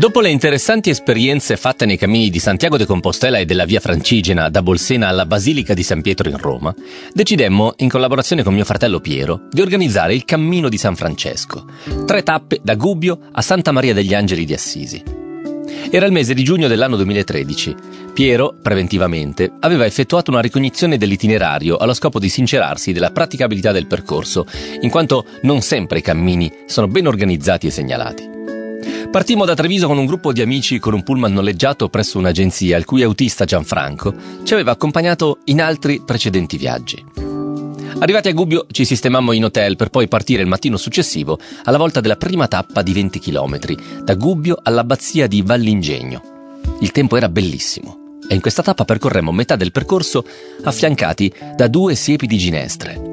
Dopo le interessanti esperienze fatte nei cammini di Santiago de Compostela e della Via Francigena da Bolsena alla Basilica di San Pietro in Roma, decidemmo, in collaborazione con mio fratello Piero, di organizzare il Cammino di San Francesco, 3 tappe da Gubbio a Santa Maria degli Angeli di Assisi. Era il mese di giugno dell'anno 2013. Piero, preventivamente, aveva effettuato una ricognizione dell'itinerario allo scopo di sincerarsi della praticabilità del percorso, in quanto non sempre i cammini sono ben organizzati e segnalati. Partimmo da Treviso con un gruppo di amici con un pullman noleggiato presso un'agenzia il cui autista Gianfranco ci aveva accompagnato in altri precedenti viaggi. Arrivati a Gubbio ci sistemammo in hotel per poi partire il mattino successivo alla volta della prima tappa di 20 km, da Gubbio all'abbazia di Vallingegno. Il tempo era bellissimo e in questa tappa percorremmo metà del percorso affiancati da 2 siepi di ginestre.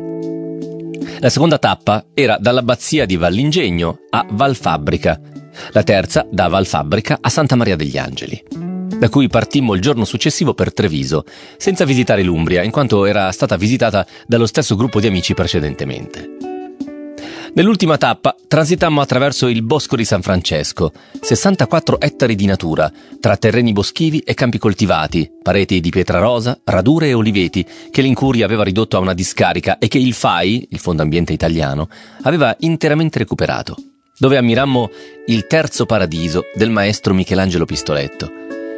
La seconda tappa era dall'abbazia di Vallingegno a Valfabbrica, la terza da Valfabbrica a Santa Maria degli Angeli, da cui partimmo il giorno successivo per Treviso, senza visitare l'Umbria, in quanto era stata visitata dallo stesso gruppo di amici precedentemente. Nell'ultima tappa transitammo attraverso il Bosco di San Francesco, 64 ettari di natura, tra terreni boschivi e campi coltivati, pareti di pietra rosa, radure e oliveti, che l'incuria aveva ridotto a una discarica e che il FAI, il Fondo Ambiente Italiano, aveva interamente recuperato, dove ammirammo il terzo paradiso del maestro Michelangelo Pistoletto.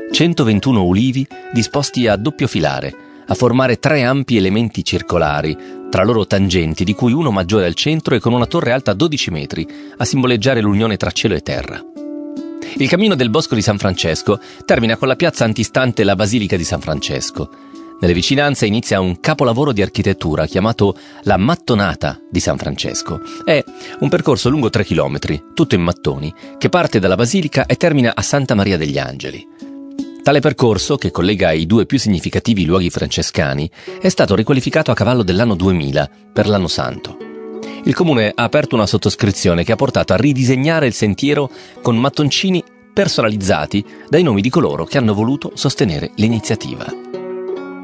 121 ulivi disposti a doppio filare, a formare 3 ampi elementi circolari, tra loro tangenti, di cui uno maggiore al centro e con una torre alta 12 metri, a simboleggiare l'unione tra cielo e terra. Il cammino del Bosco di San Francesco termina con la piazza antistante la Basilica di San Francesco. Nelle vicinanze inizia un capolavoro di architettura chiamato la Mattonata di San Francesco. È un percorso lungo 3 chilometri, tutto in mattoni, che parte dalla Basilica e termina a Santa Maria degli Angeli. Tale percorso, che collega i 2 più significativi luoghi francescani, è stato riqualificato a cavallo dell'anno 2000 per l'Anno Santo. Il comune ha aperto una sottoscrizione che ha portato a ridisegnare il sentiero con mattoncini personalizzati dai nomi di coloro che hanno voluto sostenere l'iniziativa.